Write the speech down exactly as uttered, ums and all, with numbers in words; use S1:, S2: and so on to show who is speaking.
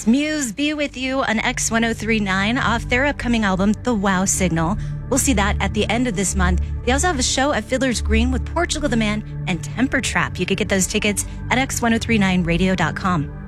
S1: It's Muse Be With You on X ten thirty-nine off their upcoming album, The Wow Signal. We'll see that at the end of this month. They also have a show at Fiddler's Green with Portugal the Man and Temper Trap. You could get those tickets at x ten thirty-nine radio dot com.